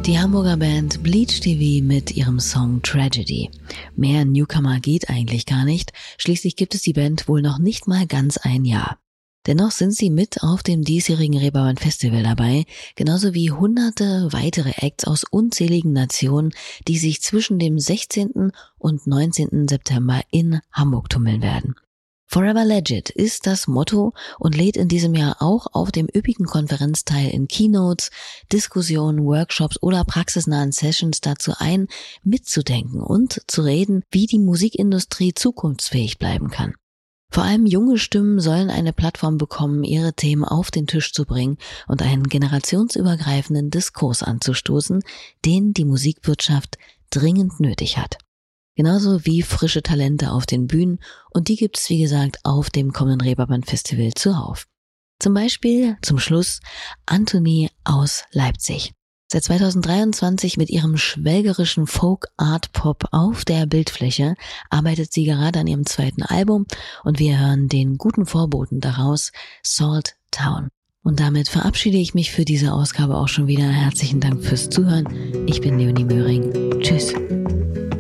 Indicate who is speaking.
Speaker 1: Die Hamburger Band Bleach TV mit ihrem Song Tragedy. Mehr Newcomer geht eigentlich gar nicht, schließlich gibt es die Band wohl noch nicht mal ganz ein Jahr. Dennoch sind sie mit auf dem diesjährigen Reeperbahn Festival dabei, genauso wie hunderte weitere Acts aus unzähligen Nationen, die sich zwischen dem 16. und 19. September in Hamburg tummeln werden. Forever Legit ist das Motto und lädt in diesem Jahr auch auf dem üppigen Konferenzteil in Keynotes, Diskussionen, Workshops oder praxisnahen Sessions dazu ein, mitzudenken und zu reden, wie die Musikindustrie zukunftsfähig bleiben kann. Vor allem junge Stimmen sollen eine Plattform bekommen, ihre Themen auf den Tisch zu bringen und einen generationsübergreifenden Diskurs anzustoßen, den die Musikwirtschaft dringend nötig hat. Genauso wie frische Talente auf den Bühnen, und die gibt's wie gesagt auf dem kommenden Reeperbahn Festival zuhauf. Zum Beispiel zum Schluss Anthony aus Leipzig. Seit 2023 mit ihrem schwelgerischen Folk-Art-Pop auf der Bildfläche arbeitet sie gerade an ihrem zweiten Album und wir hören den guten Vorboten daraus, Salt Town. Und damit verabschiede ich mich für diese Ausgabe auch schon wieder. Herzlichen Dank fürs Zuhören. Ich bin Leonie Möhring. Tschüss.